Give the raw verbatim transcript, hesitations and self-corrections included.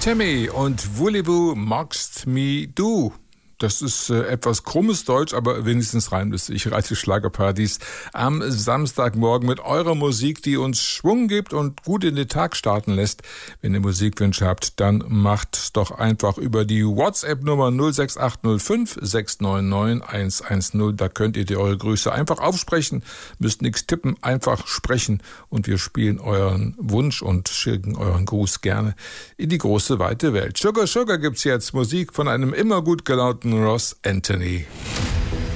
Timmy und Voulez-vous magst me du. Das ist äh, etwas krummes Deutsch, aber wenigstens reimt es sich. Radio Schlagerparadies am Samstagmorgen mit eurer Musik, die uns Schwung gibt und gut in den Tag starten lässt. Wenn ihr Musikwünsche habt, dann macht's doch einfach über die WhatsApp-Nummer null sechs acht null fünf sechs neun neun eins eins null. Da könnt ihr die eure Grüße einfach aufsprechen, müsst nichts tippen, einfach sprechen und wir spielen euren Wunsch und schicken euren Gruß gerne in die große, weite Welt. Sugar Sugar gibt's jetzt, Musik von einem immer gut gelaunten Ross Anthony.